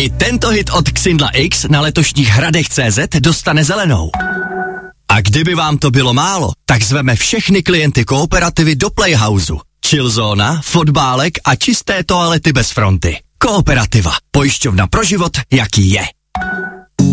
I tento hit od Xindla X na letošních Hradech.cz dostane zelenou. A kdyby vám to bylo málo, tak zveme všechny klienty Kooperativy do Playhouse. Chillzóna, fotbálek a čisté toalety bez fronty. Kooperativa. Pojišťovna pro život, jaký je.